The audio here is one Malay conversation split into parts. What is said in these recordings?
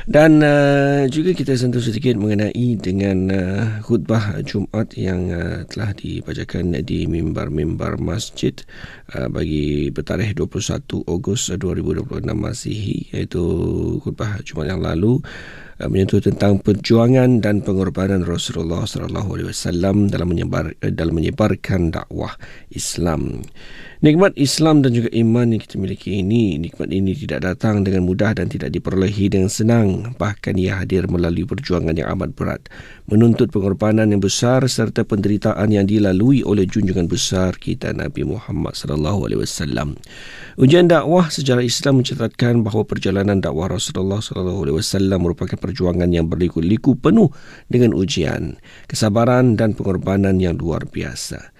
Dan juga kita sentuh sedikit mengenai dengan khutbah Jumaat yang telah dibacakan di mimbar-mimbar masjid bagi bertarikh 21 Ogos 2026 Masihi, iaitu khutbah Jumaat yang lalu menyentuh tentang perjuangan dan pengorbanan Rasulullah SAW dalam menyebarkan dakwah Islam. Nikmat Islam dan juga iman yang kita miliki ini, nikmat ini tidak datang dengan mudah dan tidak diperolehi dengan senang. Bahkan ia hadir melalui perjuangan yang amat berat, menuntut pengorbanan yang besar serta penderitaan yang dilalui oleh junjungan besar kita Nabi Muhammad SAW. Ujian dakwah sejarah Islam mencatatkan bahawa perjalanan dakwah Rasulullah SAW merupakan perjuangan yang berliku-liku penuh dengan ujian, kesabaran dan pengorbanan yang luar biasa.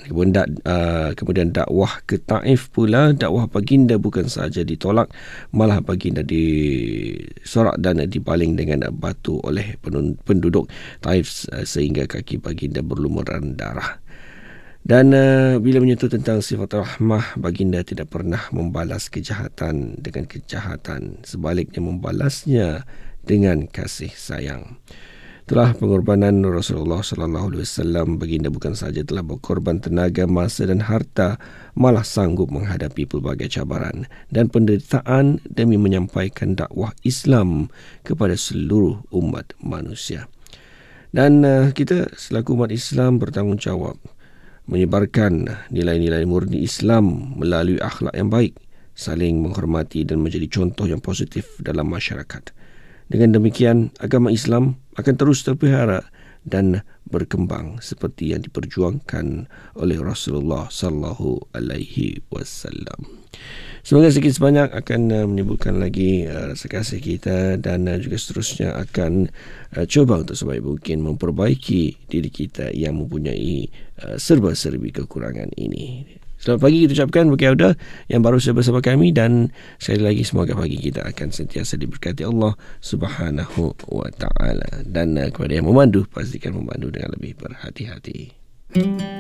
Kemudian dakwah ke Taif pula, dakwah baginda bukan sahaja ditolak, malah baginda disorak dan dibaling dengan batu oleh penduduk Taif sehingga kaki baginda berlumuran darah. Dan bila menyentuh tentang sifat rahmah, baginda tidak pernah membalas kejahatan dengan kejahatan, sebaliknya membalasnya dengan kasih sayang. Itulah pengorbanan Rasulullah SAW. Baginda bukan sahaja telah berkorban tenaga, masa dan harta, malah sanggup menghadapi pelbagai cabaran dan penderitaan demi menyampaikan dakwah Islam kepada seluruh umat manusia. Dan kita selaku umat Islam bertanggungjawab menyebarkan nilai-nilai murni Islam melalui akhlak yang baik, saling menghormati dan menjadi contoh yang positif dalam masyarakat. Dengan demikian, agama Islam akan terus terpelihara dan berkembang seperti yang diperjuangkan oleh Rasulullah sallallahu alaihi wasallam. Semoga sedikit sebanyak akan menimbulkan lagi rasa kasih kita dan juga seterusnya akan cuba untuk sebaik mungkin memperbaiki diri kita yang mempunyai serba-serbi kekurangan ini. Selamat pagi kita ucapkan bagi anda yang baru saja bersama kami, dan sekali lagi semoga pagi kita akan sentiasa diberkati Allah Subhanahu wa taala, dan kepada yang memandu, pastikan memandu dengan lebih berhati-hati.